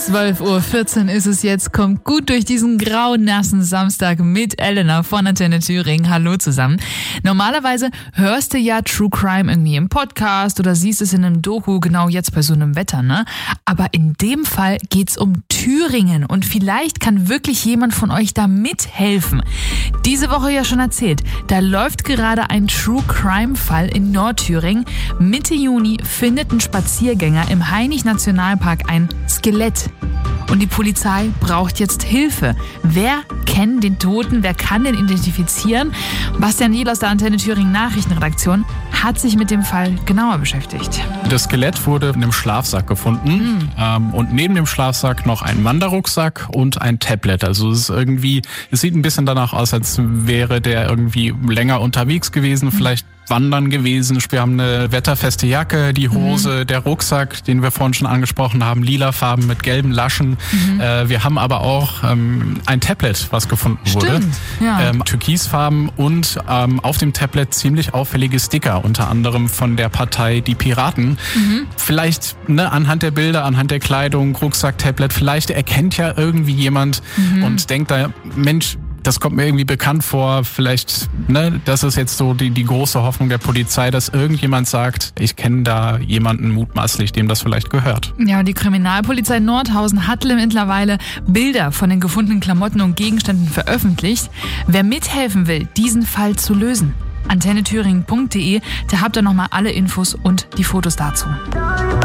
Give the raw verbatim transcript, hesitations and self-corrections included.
zwölf Uhr vierzehn ist es jetzt. Kommt gut durch diesen grauen, nassen Samstag mit Elena von Antenne Thüringen. Hallo zusammen. Normalerweise hörst du ja True Crime irgendwie im Podcast oder siehst es in einem Doku, genau jetzt bei so einem Wetter, ne? Aber in dem Fall geht's um Thüringen und vielleicht kann wirklich jemand von euch da mithelfen. Diese Woche ja schon erzählt, da läuft gerade ein True Crime Fall in Nordthüringen. Mitte Juni findet ein Spaziergänger im Hainich-Nationalpark ein Skelett. Und die Polizei braucht jetzt Hilfe. Wer kennt den Toten? Wer kann den identifizieren? Bastian Niel aus der Antenne Thüringen Nachrichtenredaktion hat sich mit dem Fall genauer beschäftigt. Das Skelett wurde in einem Schlafsack gefunden. Mhm. Ähm, und neben dem Schlafsack noch ein Wanderrucksack und ein Tablet. Also es ist irgendwie, es sieht ein bisschen danach aus, als wäre der irgendwie länger unterwegs gewesen, mhm. vielleicht wandern gewesen. Wir haben eine wetterfeste Jacke, die Hose, mhm. der Rucksack, den wir vorhin schon angesprochen haben, lila Farben mit gelben Laschen. Mhm. Äh, wir haben aber auch ähm, ein Tablet, was gefunden Stimmt. wurde. Ja. Ähm, Türkisfarben und ähm, auf dem Tablet ziemlich auffällige Sticker, unter anderem von der Partei Die Piraten. Mhm. Vielleicht ne, anhand der Bilder, anhand der Kleidung, Rucksack, Tablet, vielleicht erkennt ja irgendwie jemand mhm. und denkt da, Mensch, das kommt mir irgendwie bekannt vor, vielleicht, ne, das ist jetzt so die, die große Hoffnung der Polizei, dass irgendjemand sagt, ich kenne da jemanden mutmaßlich, dem das vielleicht gehört. Ja, und die Kriminalpolizei Nordhausen hat mittlerweile Bilder von den gefundenen Klamotten und Gegenständen veröffentlicht. Wer mithelfen will, diesen Fall zu lösen, antenne thüringen punkt de, da habt ihr nochmal alle Infos und die Fotos dazu.